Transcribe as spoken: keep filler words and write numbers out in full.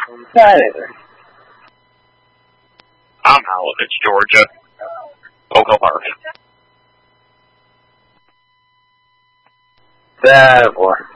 Anything. I'm Howell. It's Georgia. Local Park. That boy.